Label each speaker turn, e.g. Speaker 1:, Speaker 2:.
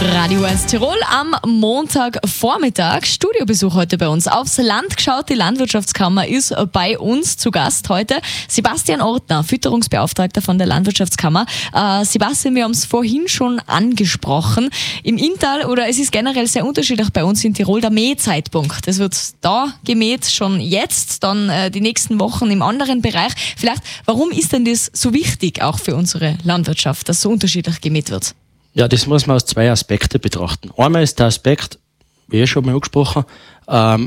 Speaker 1: Radio 1 Tirol am Montagvormittag. Studiobesuch heute bei uns. Aufs Land geschaut, die Landwirtschaftskammer ist bei uns zu Gast heute. Sebastian Ortner, Fütterungsbeauftragter von der Landwirtschaftskammer. Sebastian, wir haben es vorhin schon angesprochen. Im Inntal, oder es ist generell sehr unterschiedlich bei uns in Tirol, der Mähzeitpunkt. Es wird da gemäht, schon jetzt, dann die nächsten Wochen im anderen Bereich. Vielleicht, warum ist denn das so wichtig, auch für unsere Landwirtschaft, dass so unterschiedlich gemäht wird?
Speaker 2: Ja, das muss man aus zwei Aspekten betrachten. Einmal ist der Aspekt, wie schon mal angesprochen,